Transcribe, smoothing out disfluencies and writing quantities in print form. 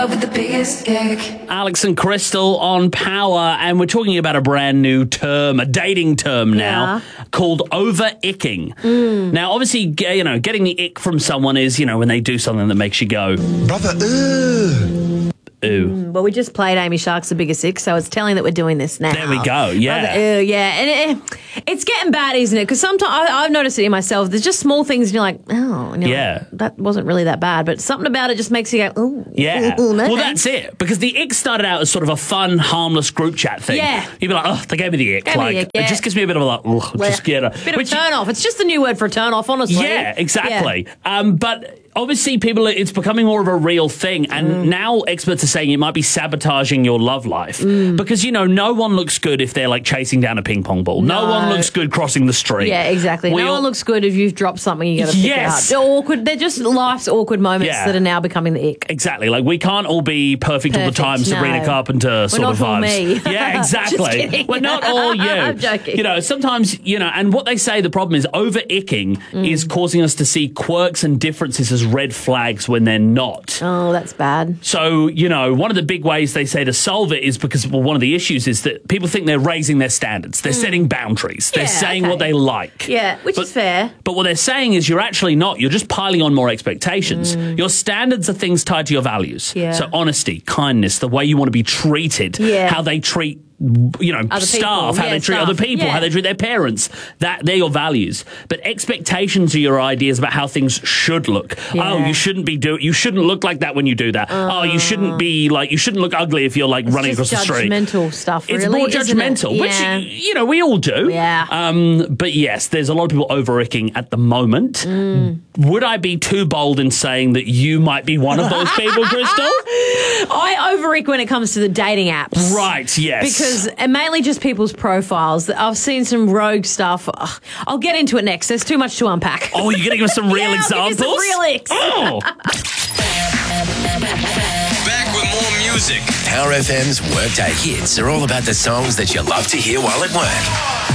love with the biggest dick. Alex and Crystal on Power, and we're talking about a brand new term, a dating term now, called over-icking. Now, obviously, you know, getting the ick from someone is, you know, when they do something that makes you go, brother, ooh. Well, we just played Amy Shark's The Biggest Ick, so it's telling that we're doing this now. There we go, yeah. And it's getting bad, isn't it? Because sometimes I've noticed it in myself. There's just small things and you're like, oh, and you're like, that wasn't really that bad. But something about it just makes you go, oh. Yeah. Ooh, no. Well, that's it. Because the ick started out as sort of a fun, harmless group chat thing. Yeah. You'd be like, oh, they gave me the ick. It just gives me a bit of a like, ugh, just get a bit of turn off. It's just a new word for turn off, honestly. Yeah, exactly. Yeah. But obviously, it's becoming more of a real thing, and now experts are saying it might be sabotaging your love life because, you know, no one looks good if they're like chasing down a ping pong ball. No one looks good crossing the street. Yeah, exactly. No one looks good if you've dropped something you got to pick it up. They're awkward. They're just life's awkward moments that are now becoming the ick. Exactly. Like, we can't all be perfect all the time, Sabrina Carpenter sort of vibes. Not all me. Yeah, exactly. Just kidding. We're not all you. I'm joking. You know, sometimes, you know, and what they say the problem is over-icking is causing us to see quirks and differences as red flags when they're not. Oh, that's bad. So, you know, one of the big ways they say to solve it is because, well, one of the issues is that people think they're raising their standards. They're setting boundaries. They're saying what they like. Yeah, which is fair. But what they're saying is you're actually not. You're just piling on more expectations. Your standards are things tied to your values. Yeah. So honesty, kindness, the way you want to be treated, how they treat, you know, other staff, how they treat other people, how they treat their parents. They're your values. But expectations are your ideas about how things should look. Oh, you shouldn't look like that when you do that. Oh, you shouldn't look ugly if you're like running across the street. Judgmental stuff, really. It's more judgmental, which, you know, we all do. Yeah. But yes, there's a lot of people over-icking at the moment. Would I be too bold in saying that you might be one of those people, Crystal? I over-ick when it comes to the dating apps. Right, yes. Because mainly just people's profiles. I've seen some rogue stuff. Ugh, I'll get into it next. There's too much to unpack. Oh, you're going to give us some real examples? I'll give you some real icks. Oh. Back with more music. Power FM's Workday Hits are all about the songs that you love to hear while at work.